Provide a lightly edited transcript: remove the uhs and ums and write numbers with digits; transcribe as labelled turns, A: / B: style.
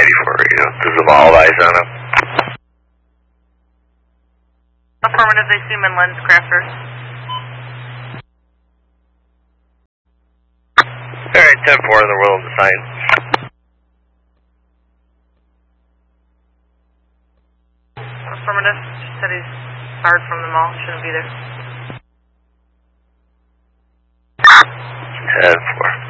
A: 84, does the all eyes on him?
B: Affirmative, they see him in lens crafters.
A: Alright, 10-4 in the world to sign.
B: Affirmative, she said he's barred from the mall, shouldn't be there.
A: 10-4.